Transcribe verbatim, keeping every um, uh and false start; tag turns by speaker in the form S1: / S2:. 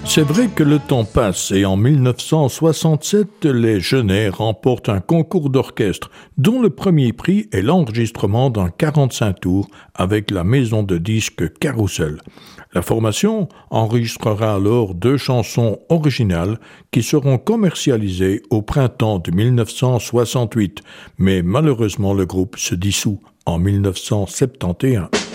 S1: C'est vrai que le temps passe et en mille neuf cent soixante-sept, les Genets remportent un concours d'orchestre dont le premier prix est l'enregistrement d'un quarante-cinq tours avec la maison de disques Carousel. La formation enregistrera alors deux chansons originales qui seront commercialisées au printemps de mille neuf cent soixante-huit, mais malheureusement le groupe se dissout en mille neuf cent soixante et onze.